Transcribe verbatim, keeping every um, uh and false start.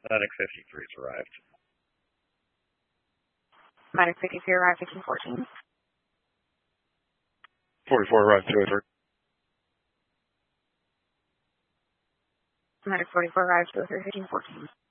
Medic fifty-three's arrived. Medic fifty-three arrived, fifteen fourteen. forty-four arrived, two oh three. Medic forty-four arrived, two oh three, fifteen fourteen.